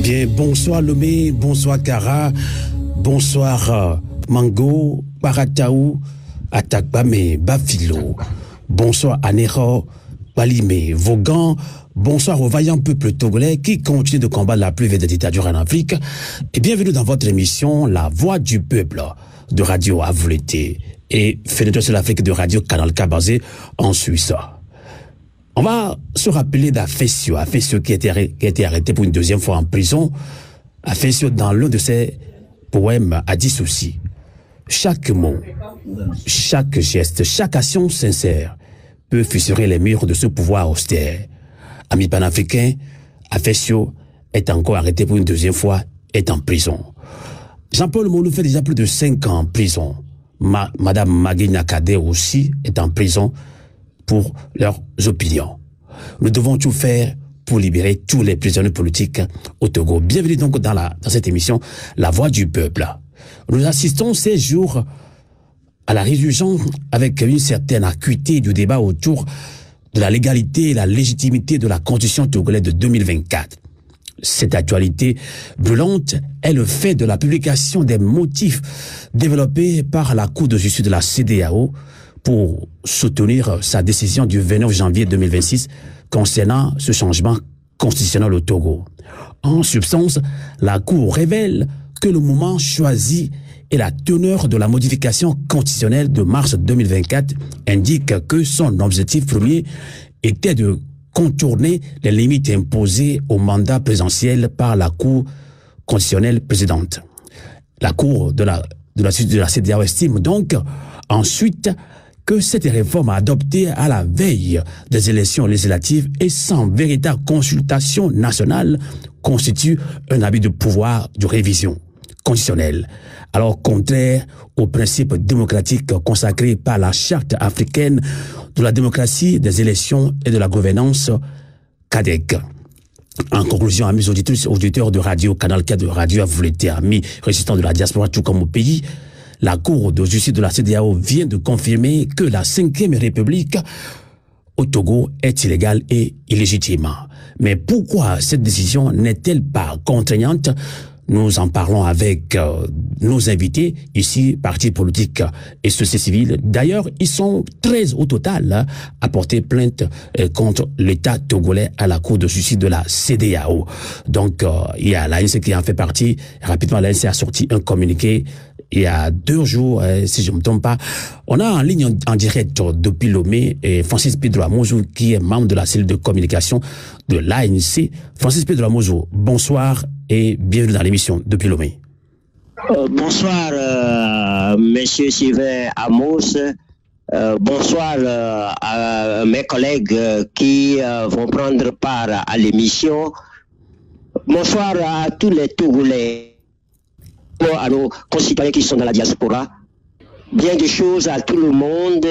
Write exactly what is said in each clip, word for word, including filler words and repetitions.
bien, bonsoir Lomé, bonsoir Kara, bonsoir euh, Mango, Parataou, Atakbame, Bafilo, bonsoir Anero, Balime, Vaughan, bonsoir au vaillant peuple togolais qui continue de combattre la plus vieille dictature en Afrique et bienvenue dans votre émission La Voix du Peuple de Radio Avouleté et Fenêtre sur l'Afrique de Radio Canal K basé en Suisse. On va se rappeler d'Afessio, Afessio qui a, été, qui a été arrêté pour une deuxième fois en prison. Afessio, dans l'un de ses poèmes, a dit ceci. Chaque mot, chaque geste, chaque action sincère peut fissurer les murs de ce pouvoir austère. Ami panafricain, Afessio est encore arrêté pour une deuxième fois, est en prison. Jean-Paul Moulou fait déjà plus de cinq ans en prison. Ma, Madame Magui Nakade aussi est en prison pour leurs opinions. Nous devons tout faire pour libérer tous les prisonniers politiques au Togo. Bienvenue donc dans, la, dans cette émission La Voix du Peuple. Nous assistons ces jours à la résolution avec une certaine acuité du débat autour de la légalité et la légitimité de la Constitution togolaise de deux mille vingt-quatre. Cette actualité brûlante est le fait de la publication des motifs développés par la Cour de justice de la C D A O pour soutenir sa décision du vingt-neuf janvier deux mille vingt-six concernant ce changement constitutionnel au Togo. En substance, la Cour révèle que le moment choisi et la teneur de la modification constitutionnelle de mars deux mille vingt-quatre indique que son objectif premier était de contourner les limites imposées au mandat présidentiel par la Cour constitutionnelle précédente. La Cour de la, de la, de la C D A O estime donc ensuite que cette réforme adoptée à la veille des élections législatives et sans véritable consultation nationale constitue un abus de pouvoir de révision constitutionnelle, alors contraire aux principes démocratiques consacrés par la Charte africaine de la démocratie, des élections et de la gouvernance C A D E C. En conclusion, amis auditeurs, auditeurs de Radio Canal K de Radio Avouleté, amis résistants de la diaspora tout comme au pays, la Cour de justice de la C D A O vient de confirmer que la cinquième République au Togo est illégale et illégitime. Mais pourquoi cette décision n'est-elle pas contraignante? Nous en parlons avec euh, nos invités, ici, partis politiques et société civile. D'ailleurs, ils sont treize au total hein, à porter plainte euh, contre l'État togolais à la Cour de justice de la C D A O. Donc, euh, il y a l'A N C qui en fait partie. Rapidement, l'A N C a sorti un communiqué il y a deux jours, euh, si je ne me trompe pas. On a en ligne en, en direct depuis Lomé et Francis Pedro Amouzou, qui est membre de la cellule de communication de l'A N C. Francis Pedro Amouzou, bonsoir et bienvenue dans l'émission depuis Lomé. Euh, bonsoir, euh, monsieur Sylvain Amos. Euh, bonsoir euh, à mes collègues euh, qui euh, vont prendre part à l'émission. Bonsoir à tous les Togolais, à nos concitoyens qui sont dans la diaspora. Bien des choses à tout le monde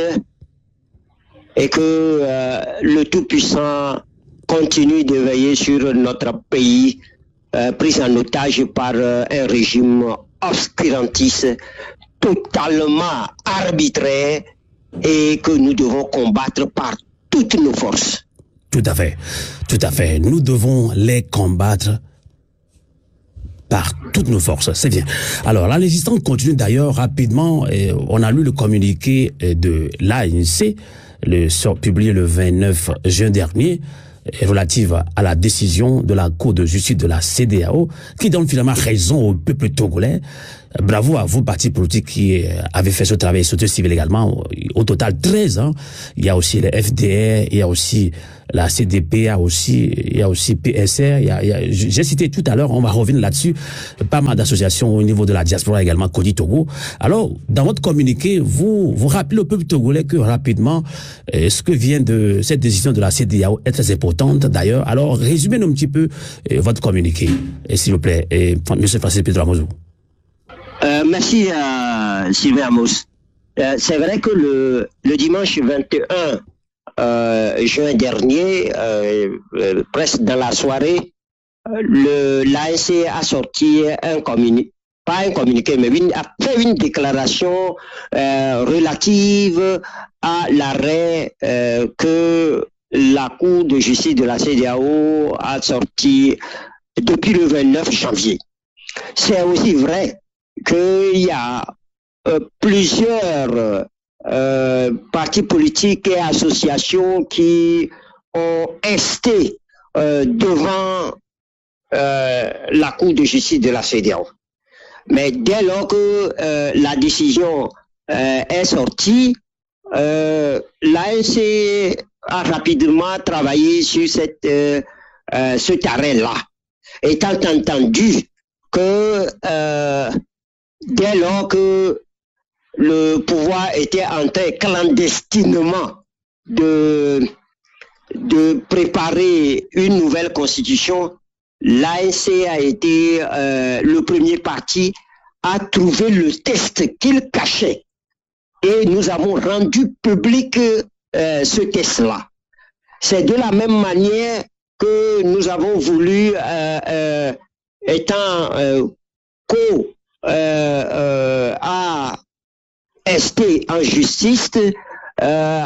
et que euh, le Tout-Puissant continue de veiller sur notre pays euh, pris en otage par euh, un régime obscurantiste totalement arbitraire et que nous devons combattre par toutes nos forces. Tout à fait, tout à fait. Nous devons les combattre par toutes nos forces, c'est bien. Alors, la résistance continue d'ailleurs rapidement. Et on a lu le communiqué de l'A N C, le sort publié le vingt-neuf juin dernier, relative à la décision de la Cour de justice de la C D A O, qui donne finalement raison au peuple togolais. Bravo à vous, partis politiques qui avez fait ce travail société civile également. Au total, treize ans. Il y a aussi le F D R, il y a aussi la C D P, il y a aussi, il y a aussi P S R. Il y a, il y a, j'ai cité tout à l'heure, on va revenir là-dessus. Pas mal d'associations au niveau de la diaspora également, Codi Togo. Alors, dans votre communiqué, vous, vous rappelez au peuple togolais que rapidement, euh, ce que vient de cette décision de la C D A O est très importante d'ailleurs. Alors, résumez-nous un petit peu euh, votre communiqué, et s'il vous plaît, et, monsieur Francis Pedro Amouzou. Euh, merci à Sylvain Amos. Euh, c'est vrai que le, le dimanche vingt et un euh, juin dernier, euh, euh, presque dans la soirée, le, l'A N C a sorti un communiqué, pas un communiqué, mais une, a fait une déclaration euh, relative à l'arrêt euh, que la Cour de justice de la C D A O a sorti depuis le vingt-neuf janvier. C'est aussi vrai qu'il y a euh, plusieurs euh, partis politiques et associations qui ont resté euh, devant euh, la Cour de justice de la C E D E A O. Mais dès lors que euh, la décision euh, est sortie, euh, l'A N C a rapidement travaillé sur cette, euh, euh, cet arrêt-là, étant entendu que euh, dès lors que le pouvoir était en train clandestinement de, de préparer une nouvelle constitution, l'A N C a été euh, le premier parti à trouver le texte qu'il cachait. Et nous avons rendu public euh, ce texte-là. C'est de la même manière que nous avons voulu, euh, euh, étant euh, co euh, euh, à rester en justice, euh,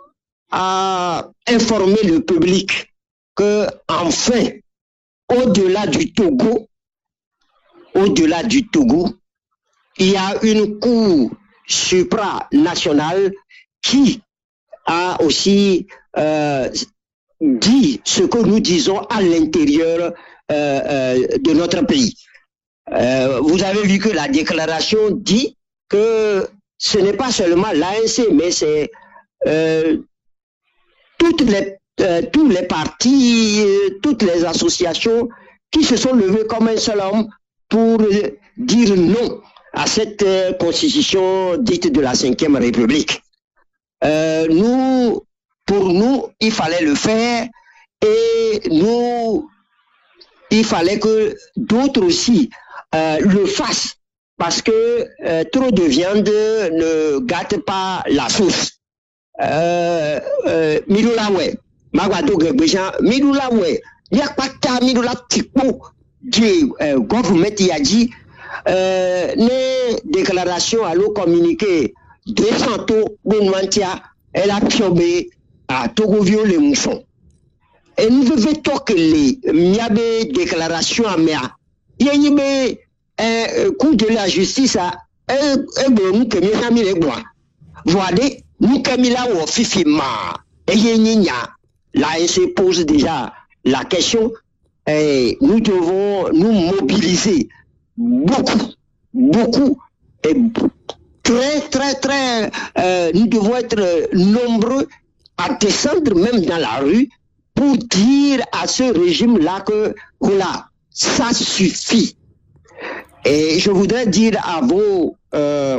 à informer le public que enfin, au-delà du Togo, au-delà du Togo, il y a une cour supranationale qui a aussi euh, dit ce que nous disons à l'intérieur euh, euh, de notre pays. Euh, vous avez vu que la déclaration dit que ce n'est pas seulement l'A N C, mais c'est euh, toutes les, euh, tous les partis, euh, toutes les associations qui se sont levées comme un seul homme pour euh, dire non à cette euh, constitution dite de la cinquième République. Euh, nous, pour nous, il fallait le faire et nous, il fallait que d'autres aussi euh, le fassent parce que euh, trop de viande ne gâte pas la sauce. Euh, euh, Midoulawe, Magwado Gebéjan, Midoulawe, Yakpata Midoula Tipo, du gouvernement y a dit, euh, les déclarations à l'eau communiqué de Santo Bonmantia, elle a piobé à Togovio les moussons. Et nous devons que les miabe déclarations à Méa, il y a un coup de la justice à un bon que mes amis les bois. Voilà, nous Camila ou Fifima, et Yénia, là, elle se pose déjà la question, et nous devons nous mobiliser beaucoup, beaucoup, et très, très, très, euh, nous devons être nombreux à descendre même dans la rue pour dire à ce régime-là que, voilà, ça suffit. Et je voudrais dire à vos, euh,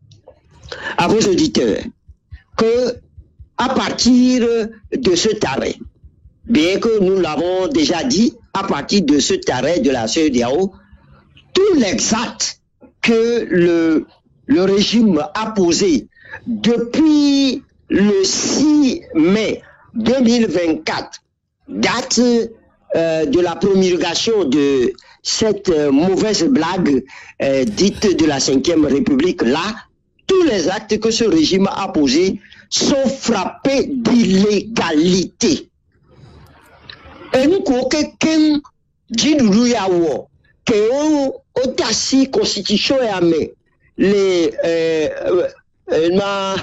à vos auditeurs que, à partir de cet arrêt, bien que nous l'avons déjà dit, à partir de cet arrêt de la C E D E A O, tous les actes que le, le régime a posés depuis le six mai deux mille vingt-quatre, date euh, de la promulgation de cette euh, mauvaise blague euh, dite de la cinquième République là, tous les actes que ce régime a posés sont frappés d'illégalité. Et nous, quelqu'un dit nous y a que on aussi constitution et amé les euh, euh,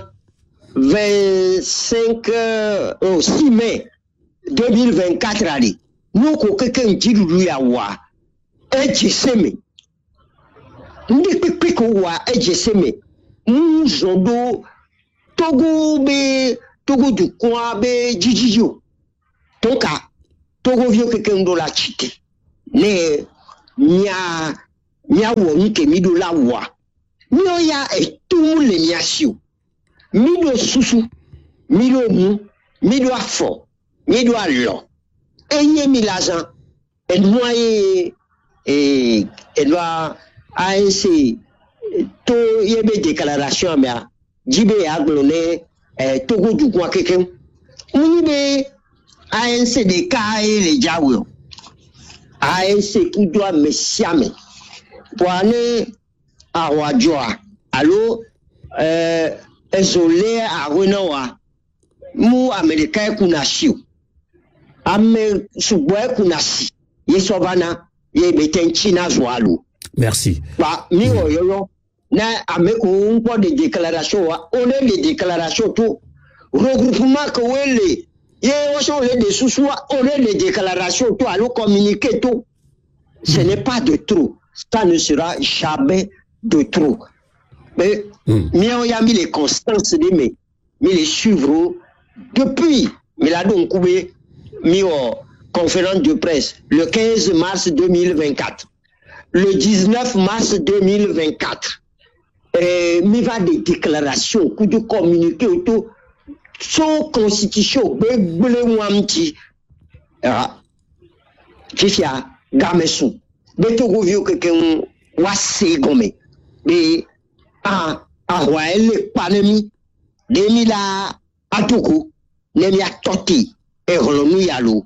vingt-cinq euh, oh, six mai deux mille vingt-quatre allez nous quelqu'un dit nous y a et je sais mais nous depuis que wa et je sais mais nous zondo Togo be Togo du coin be jijiyo donc Togo vieux quelqu'un de la chité mais nya nya wo ni ke mi do la wa mi o ya e tout le nya siu mi do susu mi do mu mi do afo mi do alo e ye mi l'argent et noyer et et doit A N C to yebe déclaration mais jibe aglone eh Togo du kwa quelqu'un on be A N C de kai les jawo A N C qui doit me siamer pour aller à Wadjoa allo euh isolé à Renawa mu américain kuna shiu ame subwe kuna si yesobana ye beten china zoalu. Merci. Bah, mi o yo na avec un point de déclaration, on est les déclarations tout regroupement que wele ye on les des sous on est les déclarations tout allons communiquer tout. Ce n'est pas de trop. Ça ne sera jamais de trop. Mais mm. on y a mis les constances de mais mais les suivre depuis mais là donc mis en conférence de presse le quinze mars deux mille vingt-quatre, le dix-neuf mars deux mille vingt-quatre. Euh, mais va des déclarations, coup de communiqué autour son constitution, béblé ouamti. Ah, Fifia, Gamesu, Beto vieux que quelqu'un wasse gomme. Mais, ah, ah, ouais, le panemi, des mila atuku, nemi a toti, et rolonou yalo.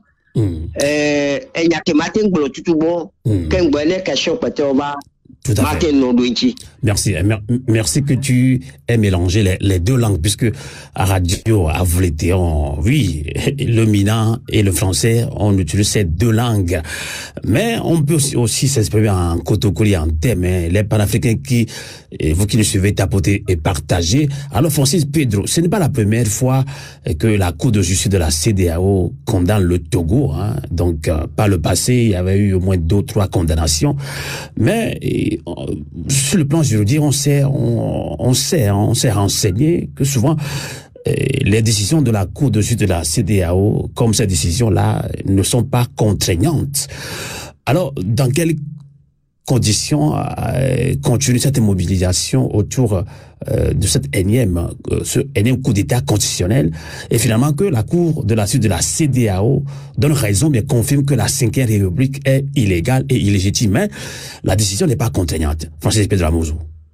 Euh, et y a que matin, bolo tout bon, qu'un bonnet question peut-être va. Tout à fait. Merci. Merci que tu aies mélangé les, les deux langues, puisque à radio, à Vlétéon, oui, le mina et le français, on utilise ces deux langues. Mais on peut aussi, aussi s'exprimer en cotocoli, en thème. Hein. Les panafricains qui, vous qui nous suivez, tapoter et partager. Alors, Francis Pedro, ce n'est pas la première fois que la Cour de justice de la C D A O condamne le Togo. Hein. Donc, euh, par le passé, il y avait eu au moins deux ou trois condamnations. Mais, et, sur le plan juridique, on sait, on, on sait, on s'est renseigné que souvent euh, les décisions de la Cour de justice de la C D A O, comme ces décisions-là, ne sont pas contraignantes. Alors, dans quelles conditions euh, continue cette mobilisation autour euh, de cette énième, euh, ce énième coup d'État constitutionnel, et finalement que la Cour de la suite de la C D A O donne raison, mais confirme que la cinquième République est illégale et illégitime. Mais la décision n'est pas contraignante. Francis Pedro Amouzou.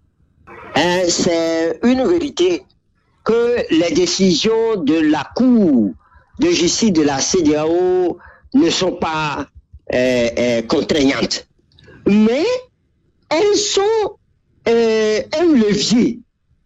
Euh, c'est une vérité que les décisions de la Cour de justice de la C D A O ne sont pas euh, euh, contraignantes. Mais elles sont euh, un levier.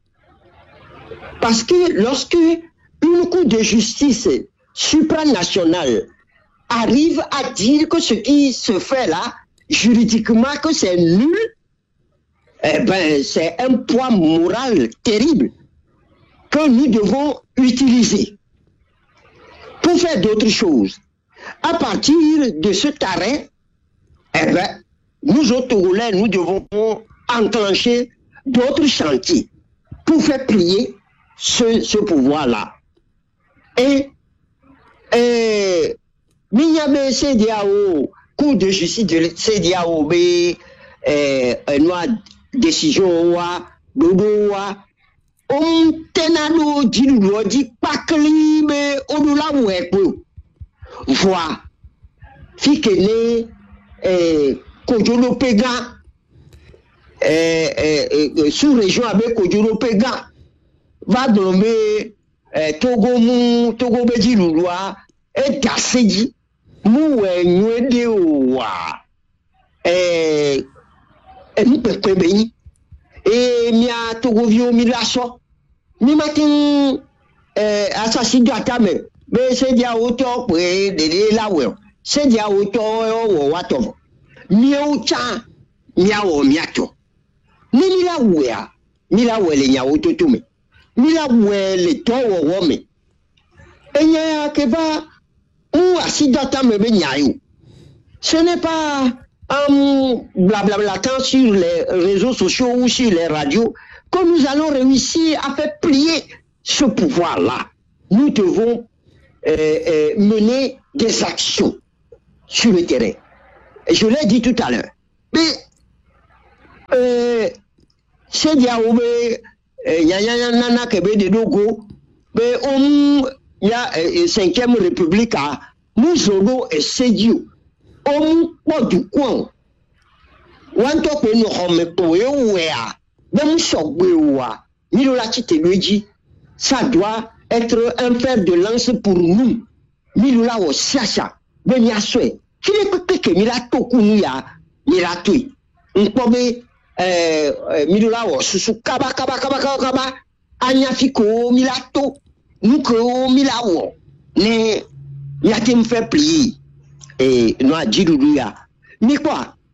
Parce que lorsque une Cour de justice supranationale arrive à dire que ce qui se fait là, juridiquement, que c'est nul, eh ben, c'est un poids moral terrible que nous devons utiliser pour faire d'autres choses. À partir de cet arrêt, eh ben, nous autres Togolais, nous devons enclencher d'autres chantiers pour faire plier ce, ce pouvoir-là. Et, et, Minyame C D A O, Cour de justice de C D A O, une décision, dodo, on tenano dit dit pas que mais on l'a oué voir fikene eh Kojolo Pega eh, eh, eh, sous région avec Kojolo Pega va nommer eh, Togo mu Togo Beji Lulwa et Gasseji mu enwede wa eh et nous peut béni et mia Togo vio mi laso mi matin eh assassin d'atame mais c'est dia auto pour de la ouais c'est dia auto o wato miau cha miao miato ni la wea ni la wele nya ototume ni la wele to wo wo me enya ke ba ou asidata me be nyayo ce n'est pas un blablabla tant sur les réseaux sociaux ou sur les radios que nous allons réussir à faire plier ce pouvoir là. Nous devons euh, euh, mener des actions sur le terrain. Je l'ai dit tout à l'heure. Mais, euh, c'est bien, il y a un nana qui est de Dogo, mais on y a la cinquième République à Mouzolo et Sédio. On pas du coin. On top nous remet pour eux, même choc, ça doit être un fer de lance pour nous. Milula au Sacha, ben ya souhait. Qui est que Mila Tokunia, Mila Tui. On peut euh Milula au Susu Kaba Kaba Kaba Kaba, Anyafiko, Milato, Nuko, Milao. Ne, Yatim fait plier. Et nous a dit Doudouya. Mais quoi?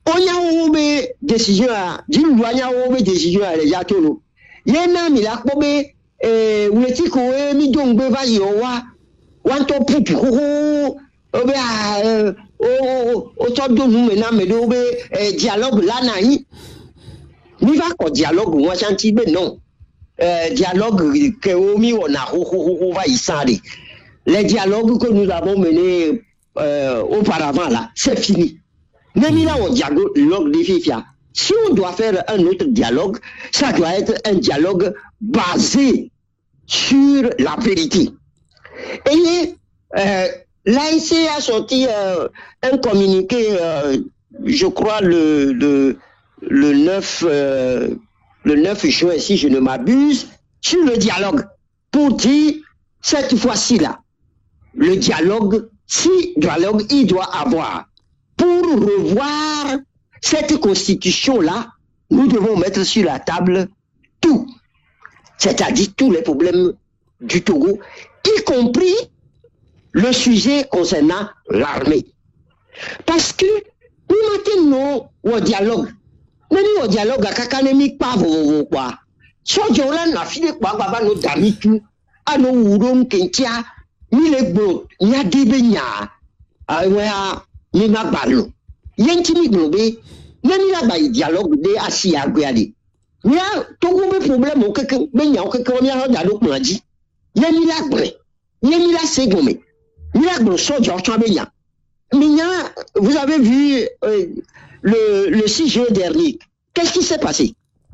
on y a une décision, d'une loi, il y a une décision à les atouts. Il y a un ami là, comme euh, où est-il qu'on mis donc beva yowa, wanto pupu, oh, oh, oh, oh, autour de nous maintenant, mais donc dialogue là, naï. Ni va qu'on dialogue, moi j'en mais non. Euh, dialogue que Omi on a on va y s'arrêter. Les dialogues que nous avons menés euh, auparavant là, c'est fini. Même là on dialogue des fifia. Si on doit faire un autre dialogue, ça doit être un dialogue basé sur la vérité. Et euh, l'A I C a sorti euh, un communiqué, euh, je crois le le le neuf euh, le neuf juin, si je ne m'abuse, sur le dialogue, pour dire, cette fois-ci là, le dialogue, si dialogue il doit avoir, pour revoir cette constitution-là, nous devons mettre sur la table tout, c'est-à-dire tous les problèmes du Togo, y compris le sujet concernant l'armée. Parce que nous maintenons au dialogue, mais nous, au dialogue, à Kakanemi, pas vous, quoi. So, Joran, la fille, quoi, baba, nos amis, tout, à nos oudons, kentia, ni les bots, ni à débenya, à ouéa, ni ma ballo. Yentimi globé, même là, bah, dialogue, de assis à guéali. Mais là, tout le problème, au quelqu'un, mais il y a quelqu'un, on y a un dialogue, on a dit, yemi la bré, yemi la ségomé, yemi la gros, so, George Benya. Mais vous avez vu, euh, Le, le six juin dernier, qu'est-ce qui s'est passé?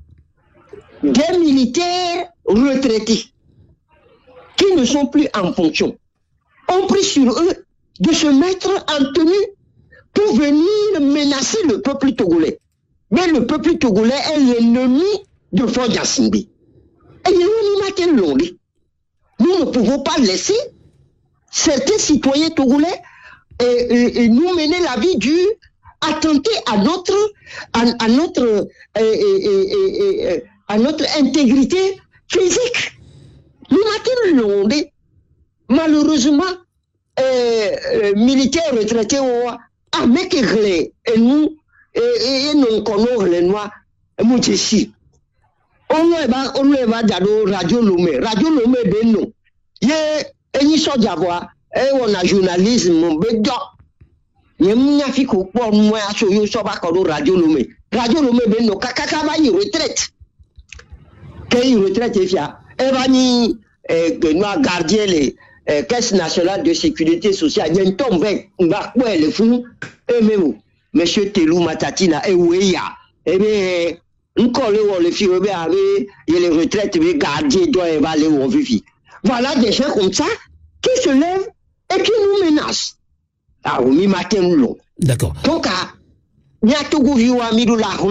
Des militaires retraités qui ne sont plus en fonction ont pris sur eux de se mettre en tenue pour venir menacer le peuple togolais. Mais le peuple togolais est l'ennemi de Fodja Simbi. Et nous, nous ne pouvons pas laisser certains citoyens togolais et, et, et nous mener la vie dure, attenter à notre, à, à notre, euh, euh, euh, à notre intégrité physique. Nous maintenant, malheureusement, euh, euh, militaires retraités ont armé et nous, et nous connaissons les noirs, nous ici. On va, on va dans Radio Lomé, Radio Lomé, ben non. Il y a une sorte d'avoir, et on a journalisme, ben non. Yemnya fiko pour moi so yo so ba ko radio Lomé radio Lomé ben no kakaka ba yi retraite que yi retraite fia e ba ni que nous gardien les caisse nationale de sécurité sociale yen tombe ba ko le fou e même monsieur Telou Matatina e weya e be encore le le fi be avec les retraites be gardien doit e va le wo vivi. Voilà des gens comme ça qui se lèvent et qui nous menacent. Ah oui, matin long. D'accord. Donc, il y a tout le monde qui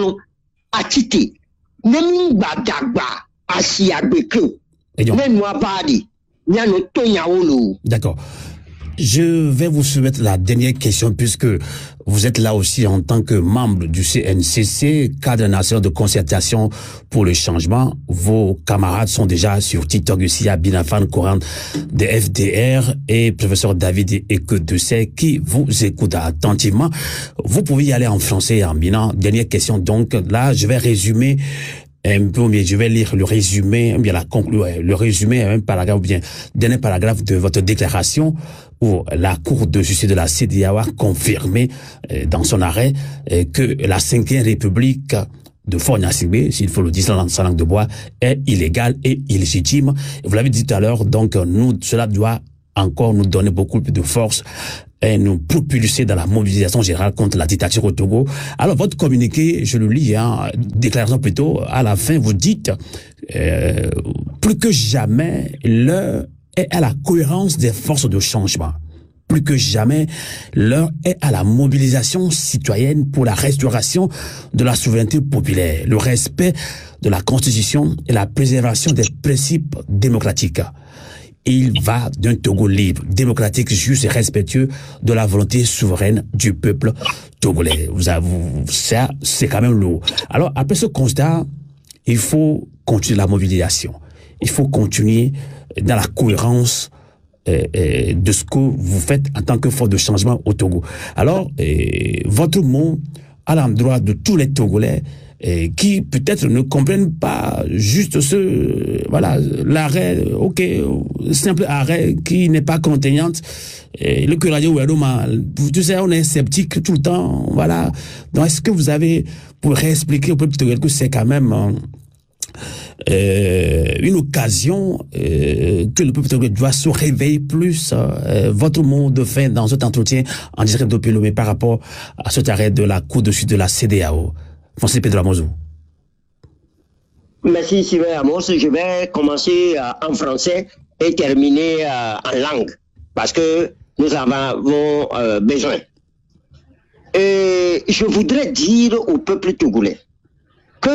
a quitté. Même Badagba, Asiabeke, même Wabadi, il y a notre Tonyaolo. D'accord. Je vais vous soumettre la dernière question puisque vous êtes là aussi en tant que membre du C N C C, cadre national de concertation pour le changement. Vos camarades sont déjà sur TikTok ici à Binafan Coran de F D R et professeur David Ekedessé qui vous écoute attentivement. Vous pouvez y aller en français et en binan. Dernière question donc. Là, je vais résumer un peu, mais je vais lire le résumé, bien la conclusion, le résumé, un paragraphe, bien, dernier paragraphe de votre déclaration où la Cour de justice de la C D A O a confirmé euh, dans son arrêt euh, que la cinquième République de Fodja Simbi, s'il faut le dire dans sa langue de bois, est illégale et illégitime. Vous l'avez dit tout à l'heure, donc nous, cela doit encore nous donner beaucoup plus de force et nous propulser dans la mobilisation générale contre la dictature au Togo. Alors, votre communiqué, je le lis, hein, déclaration plutôt, à la fin, vous dites, euh, plus que jamais, l'heure est à la cohérence des forces de changement. Plus que jamais, l'heure est à la mobilisation citoyenne pour la restauration de la souveraineté populaire, le respect de la Constitution et la préservation des principes démocratiques. Il va d'un Togo libre, démocratique, juste et respectueux de la volonté souveraine du peuple togolais. Vous avez, ça, c'est quand même lourd. Alors, après ce constat, il faut continuer la mobilisation. Il faut continuer dans la cohérence euh, euh, de ce que vous faites en tant que force de changement au Togo. Alors, euh, votre mot à l'endroit de tous les Togolais et qui peut-être ne comprennent pas juste ce, voilà, l'arrêt, ok, simple arrêt qui n'est pas contraignante. Et le curé tu sais, on est sceptique tout le temps, voilà. Donc, est-ce que vous avez, pour réexpliquer au peuple togolais que c'est quand même euh, une occasion euh, que le peuple togolais doit se réveiller plus, euh, votre mot de fin dans cet entretien en direct de Pelomé par rapport à cet arrêt de la Cour de suite de la C D A O. François Pedro Amozou. Merci Sylvain Amos. Je vais commencer euh, en français et terminer euh, en langue parce que nous en avons euh, besoin. Et je voudrais dire au peuple togolais que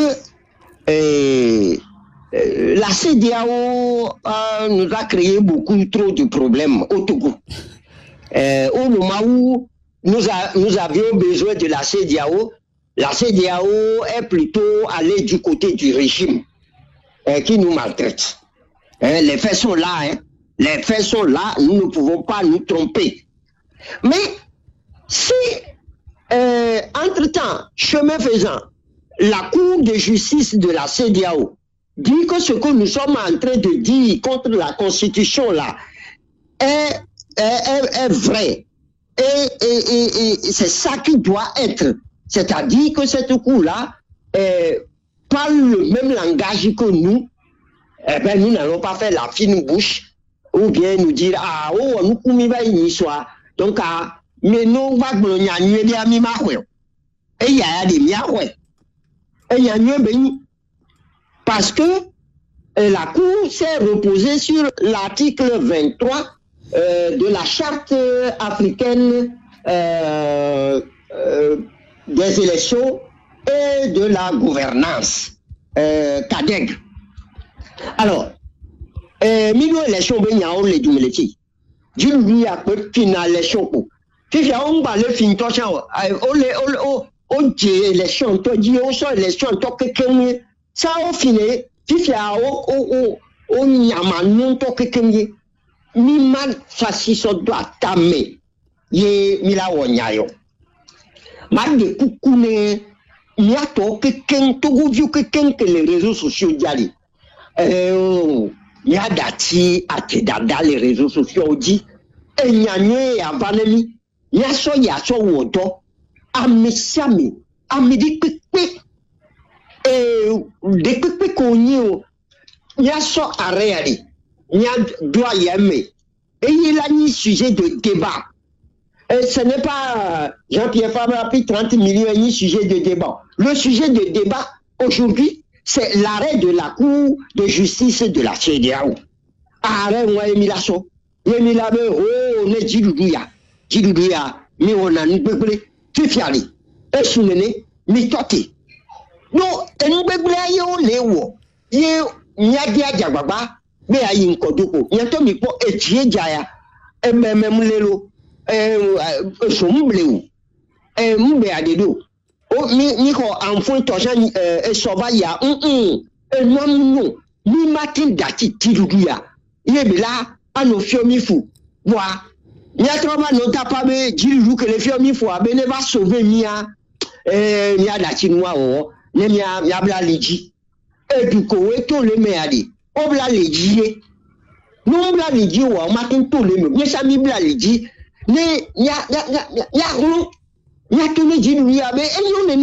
euh, euh, la C D A O euh, nous a créé beaucoup trop de problèmes au Togo. Euh, au moment où nous, a, nous avions besoin de la C D A O, la C D A O est plutôt allée du côté du régime euh, qui nous maltraite. Hein, les faits sont là, hein. Les faits sont là, nous ne pouvons pas nous tromper. Mais si, euh, entre-temps, chemin faisant, la Cour de justice de la C D A O dit que ce que nous sommes en train de dire contre la Constitution là est, est, est, est vrai, et, et, et, et c'est ça qui doit être. C'est-à-dire que cette Cour-là euh, parle le même langage que nous, eh ben, nous n'allons pas faire la fine bouche, ou bien nous dire, ah, oh, nous pouvons pas y soit. Donc, ah, mais nous, va glogner, nous, bien, mi, ma, ouais. Et il y a des miens, ouais. Et il y a mieux, ben, parce que euh, la Cour s'est reposée sur l'article vingt-trois euh, de la Charte africaine euh, euh, des élections et de la gouvernance, euh, C A D E G. Alors, euh, milieu élection, ben, il y a un les du militaire. Dieu lui a peu final élection pour. Si j'ai un bal le fin toi, on les, on, on dit élection, toi dis on sort élection, toi quelqu'un, ça au final, si j'ai un, on, on, on y a manon, toi quelqu'un, mi mal, ça si ça doit tamer, yé, mi la wonyayo. Mal de coucouné, il y a toi quelqu'un, toi vieux quelqu'un que les réseaux sociaux d'ali. Euh, il y a dati à te dada les réseaux sociaux dit, et il y a eu à Vanemi, il y a so, il y a so, woto, à Messiami, à Midi Pipi, et de Pipi Konyo, il y a so à réali, il y a doit y aimer, et il a mis sujet de débat. Et ce n'est pas Jean-Pierre Fabre a pris trente millions et sujet de débat. Le sujet de débat aujourd'hui, c'est l'arrêt de la Cour de justice de la C D A O. Arrêt, moi, Emilaso. Emilabe, oh, on est Djidoudouya. Djidoudouya, mais on a une bébé, tu fiali. Et sounene, mi toti. Non, et nous bébé, yo, léo. Yé, nyadi diababa, mais a yin kodoko. Yanto mi po etie jaya. Et même, même, lélo. Et, son moubleu. Et moube adedo. Oh, mi mi ko enfant tojan e sova ya mm mm e no no mi matin dati tirugia ye bi la ano fiomi fu wa nya troba no tapa be jiru ke le fiomi fu abe ne va sauver mia eh mia dati noa o ne mia mia bla leji e du ko we to le me ade o bla leji ye no bla leji wa matin to le me ye sa mi bla leji ne nya nya nya nya ru il y a tous les gens qui ont été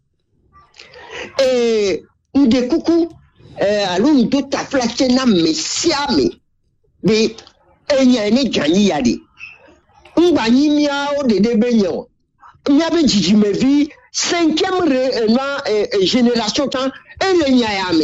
et nous de coucou alors nous tout à flatter na messiame mais il y a une gagné ya de on va y mia o de de benyo il y a ben jiji me vie cinquième génération temps et le nyayame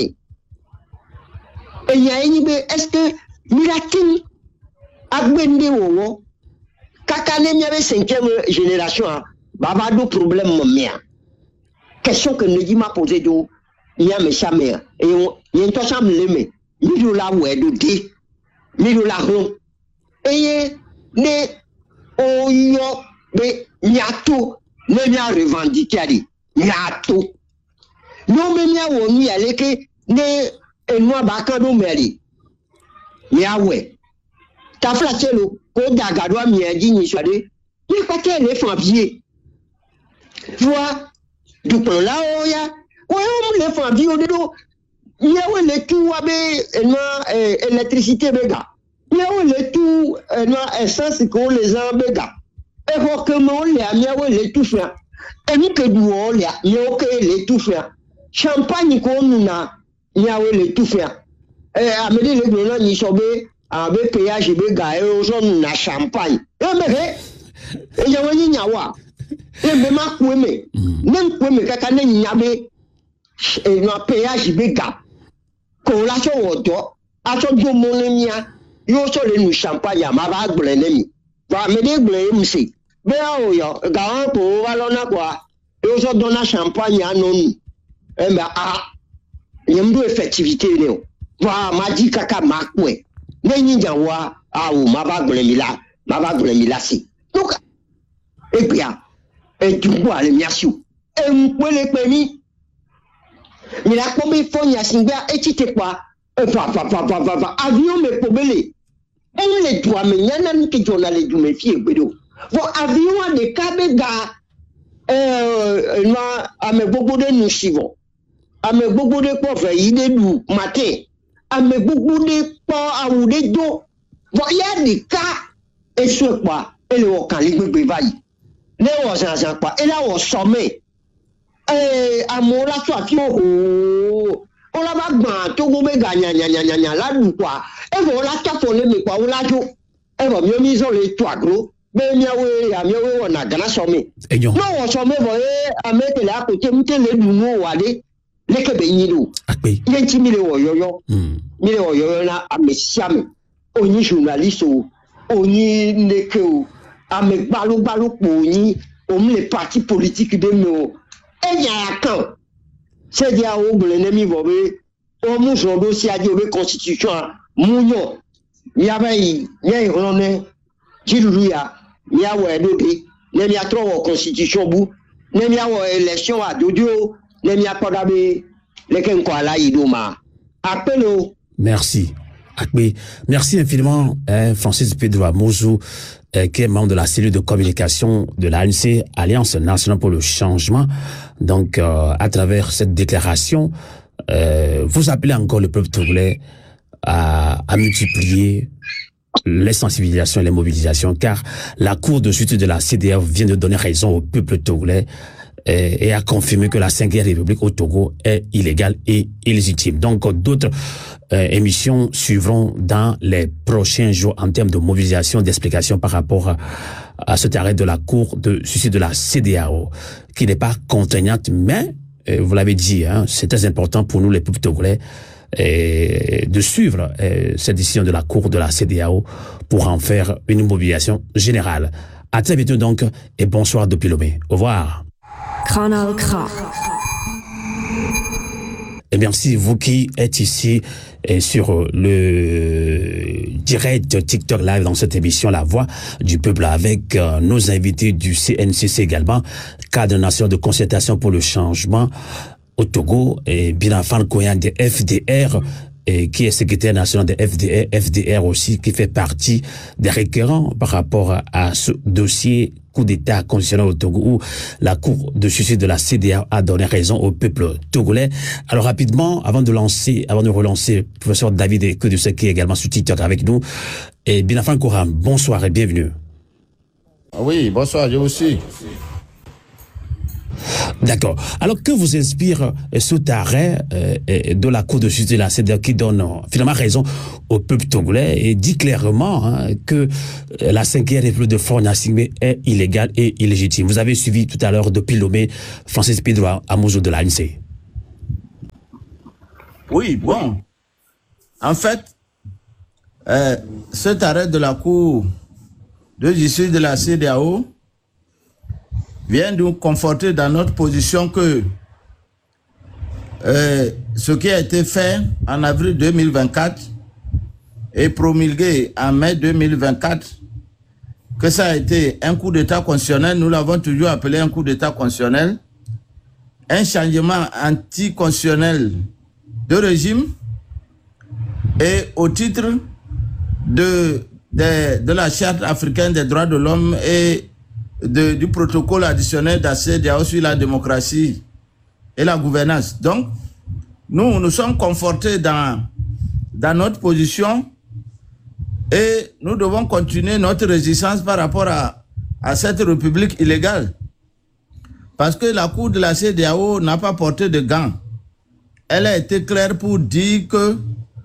et il y a une est-ce que miratin agbende wo kakane mi avait cinquième génération baba do problème mia question que ne dit m'a posé do nya me chamé et y to cham leme mi do la we do di mi do la ro et ne o yo be nyato ne nya revendiquer ali nyato no me nya wo mi ale ke ne enwa ba kan do meri nya we ta flatelo ko dagado mi adi ni so de ni pa ke le fan pied. Vois, du plan là oh ya ouais on les fait vie au dedo il y a ouais le tout avec électricité bega il y a ouais le tout na essence que les gens bega et faut que mon les il y a ouais le tout faire et nous que du on les il y a OK le tout faire champagne qu'on nous na il y a ouais le tout faire et à me dire le gars ni sobe avec péage bega et aux gens na champagne et mais et y a ouais ni nyawa et me ma kweme nem kweme kaka ne nyabe e no péage bega ko la so wodo aso do mo le mia yo so le nu champagne ma ba gble ne mi va me de gble mi si be o yo ga on ko wa lo na kwa yo so do na champagne anon e me a yem do effectivité ne o va ma di kaka ma kwe ne nyi nyawa a o ma ba gble mi la ma ba gble mi la si donc et bien et tu vois les miasu et m'pele peni mi la ko mi fo nya singba e tite kwa e pa pa pa pa pa avion me pobele on le doit me nyana ni ke jona le du me fie gbedo vo avion de kabega euh na ame gbogbo de nu sivo ame gbogbo de po fe yi de du matin ame gbogbo de po awude do vo ya de ka e so pa e le wo kan le gbegbe bayi ne wo san san pa e la wo sommet eh amola so ati o o la ba gban to go be ga nya nya nya nya la du kwa e vo la ta fo le mi kwa o la jo e vo mi o mi so le to agro be mi awe ya mi awe wona gana sommet no wo sommet vo e amete la ko te mute le du no wa de le ke be yin do akpe yen ti mi le wo yoyo mi le wo yoyo na amesiame oni journaliste o oni neke o ame balu balu poni o mi le parti politique de me e ya kan se dia o gbele ne mi bo be o mu so do si aje o be constitution mu yo ya ba yi ye ro ne jiruru ya ya wo edo de ne mi atro wo constitution bu ne mi awo election adodio ne mi apoda be le ken ko ala yi do ma appelo. Merci Akbe. Merci infiniment hein, Francis Pedro Amouzou euh, qui est membre de la cellule de communication de l'A N C, Alliance nationale pour le changement. Donc, euh, à travers cette déclaration, euh, vous appelez encore le peuple togolais à, à multiplier les sensibilisations et les mobilisations, car la Cour de justice de la C D A O vient de donner raison au peuple togolais et, et a confirmé que la cinquième République au Togo est illégale et illégitime. Donc, d'autres euh, émissions suivront dans les prochains jours en termes de mobilisation, d'explication par rapport à, à cet arrêt de la Cour de justice de la C D A O, qui n'est pas contraignante, mais, euh, vous l'avez dit, hein, c'est très important pour nous, les peuples togolais, et de suivre euh, cette décision de la Cour de la C D A O pour en faire une mobilisation générale. À très bientôt donc, et bonsoir depuis Lomé. Au revoir. Kanal K. Et merci vous qui êtes ici et sur le direct TikTok Live dans cette émission La Voix du Peuple avec euh, nos invités du C N C C également, cadre national de concertation pour le changement au Togo, et Binafan Koyan des F D R, et qui est secrétaire national des F D R, F D R aussi, qui fait partie des requérants par rapport à ce dossier coup d'État constitutionnel au Togo, où la Cour de justice de la C D A O a donné raison au peuple togolais. Alors rapidement, avant de lancer, avant de relancer, professeur David Ekodouce qui est également sur TikTok avec nous, et Binafan Koyan, bonsoir et bienvenue. Oui, bonsoir, je vous suis. D'accord. Alors, que vous inspire euh, cet arrêt euh, de la Cour de justice de la C D A O qui donne euh, finalement raison au peuple togolais et dit clairement hein, que euh, la cinquième République de Faure Gnassingbé est illégale et illégitime. Vous avez suivi tout à l'heure depuis Lomé Francis Pedro Amouzou de l'A N C. Oui, bon. En fait, euh, cet arrêt de la Cour de justice de la C D A O vient nous conforter dans notre position que euh, ce qui a été fait en avril deux mille vingt-quatre et promulgué en mai deux mille vingt-quatre, que ça a été un coup d'État constitutionnel, nous l'avons toujours appelé un coup d'État constitutionnel, un changement anticonstitutionnel de régime, et au titre de, de, de la Charte africaine des droits de l'homme et De, du protocole additionnel de la C D A O sur la démocratie et la gouvernance. Donc, nous, nous sommes confortés dans, dans notre position et nous devons continuer notre résistance par rapport à, à cette république illégale. Parce que la Cour de la C E D E A O n'a pas porté de gants. Elle a été claire pour dire que,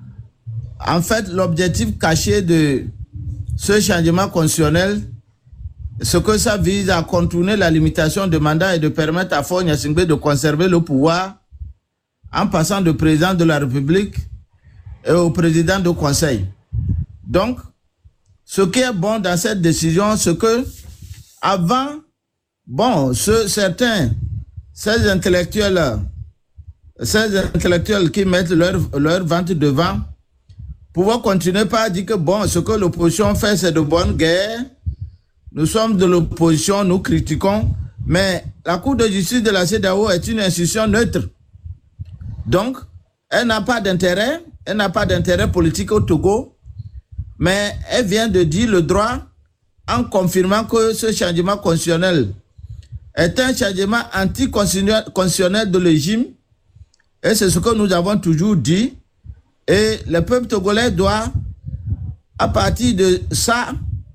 en fait, l'objectif caché de ce changement constitutionnel, ce que ça vise à contourner la limitation de mandat et de permettre à Faure Gnassingbé de conserver le pouvoir en passant de président de la République et au président du Conseil. Donc, ce qui est bon dans cette décision, c'est que avant, bon, ce, certains, ces intellectuels, ces intellectuels qui mettent leur, leur ventre devant, pouvoir continuer par dire que bon, ce que l'opposition fait, c'est de bonne guerre. Nous sommes de l'opposition, nous critiquons, mais la Cour de justice de la C E D E A O est une institution neutre. Donc, elle n'a pas d'intérêt, elle n'a pas d'intérêt politique au Togo, mais elle vient de dire le droit en confirmant que ce changement constitutionnel est un changement anticonstitutionnel de régime, et c'est ce que nous avons toujours dit, et le peuple togolais doit, à partir de ça,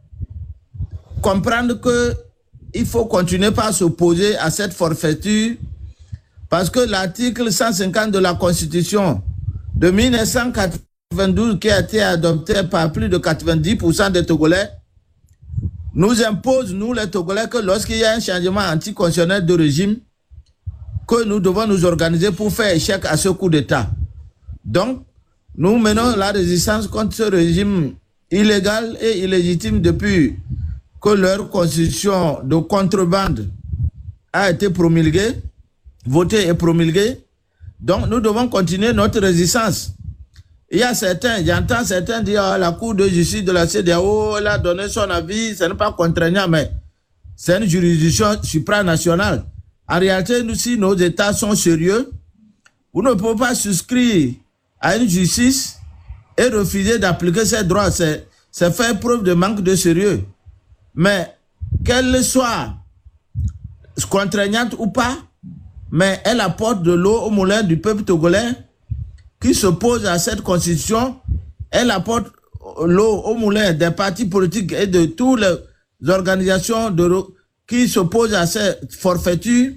comprendre que il faut continuer par s'opposer à cette forfaiture parce que l'article cent cinquante de la Constitution de mille neuf cent quatre-vingt-douze qui a été adopté par plus de quatre-vingt-dix pour cent des Togolais nous impose, nous les Togolais, que lorsqu'il y a un changement anticonstitutionnel de régime, que nous devons nous organiser pour faire échec à ce coup d'État. Donc, nous menons la résistance contre ce régime illégal et illégitime depuis que leur constitution de contrebande a été promulguée, votée et promulguée. Donc, nous devons continuer notre résistance. Il y a certains, j'entends certains dire, oh, la Cour de justice de la C E D E A O, elle a donné son avis, ce n'est pas contraignant, mais c'est une juridiction supranationale. En réalité, nous, si nos États sont sérieux, vous ne pouvez pas souscrire à une justice et refuser d'appliquer ses droits. C'est faire preuve de manque de sérieux. Mais qu'elle soit contraignante ou pas, mais elle apporte de l'eau au moulin du peuple togolais qui s'oppose à cette constitution. Elle apporte l'eau au moulin des partis politiques et de toutes les organisations de, qui s'opposent à cette forfaiture.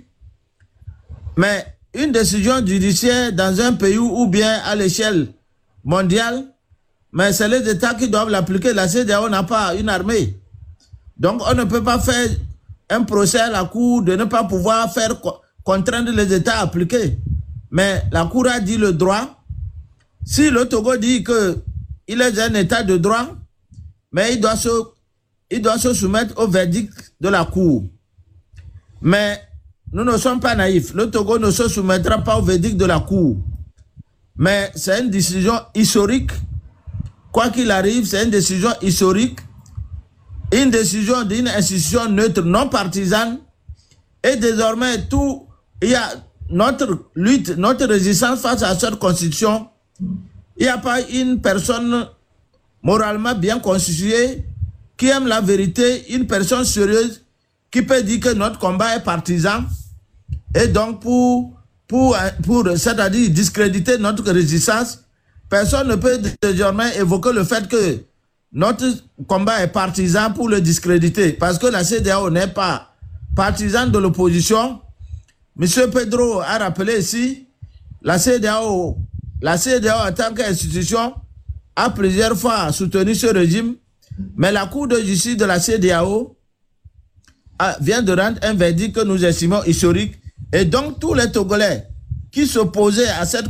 Mais une décision judiciaire dans un pays ou bien à l'échelle mondiale, mais c'est les États qui doivent l'appliquer. La C E D E A O n'a pas une armée. Donc, on ne peut pas faire un procès à la Cour de ne pas pouvoir faire contraindre les États à appliquer. Mais la Cour a dit le droit. Si le Togo dit qu'il est un État de droit, mais il doit, se, il doit se soumettre au verdict de la Cour. Mais nous ne sommes pas naïfs. Le Togo ne se soumettra pas au verdict de la Cour. Mais c'est une décision historique. Quoi qu'il arrive, c'est une décision historique. Une décision d'une institution neutre, non partisane, et désormais tout, il y a notre lutte, notre résistance face à cette constitution. Il n'y a pas une personne moralement bien constituée qui aime la vérité, une personne sérieuse qui peut dire que notre combat est partisan et donc pour, pour, pour c'est-à-dire discréditer notre résistance, personne ne peut désormais évoquer le fait que notre combat est partisan pour le discréditer. Parce que la C E D E A O n'est pas partisan de l'opposition. Monsieur Pedro a rappelé ici, la C E D E A O, la C E D E A O en tant qu'institution a plusieurs fois soutenu ce régime, mais la Cour de justice de la C E D E A O a, vient de rendre un verdict que nous estimons historique. Et donc tous les Togolais qui s'opposaient à cette